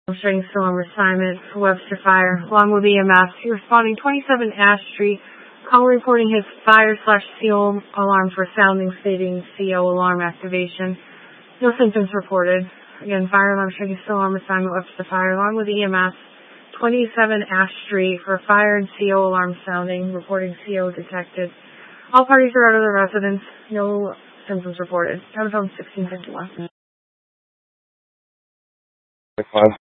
Demonstrating still on assignment for Webster Fire. Along with EMS, he responding 27 Ash Street. Call reporting his fire/CO alarm for sounding, stating CO alarm activation. No symptoms reported. Again, fire alarm checking still on assignment Webster Fire. Along with EMS, 27 Ash Street for fire and CO alarm sounding, reporting CO detected. All parties are out of their residence. No symptoms reported. Telephone 1651.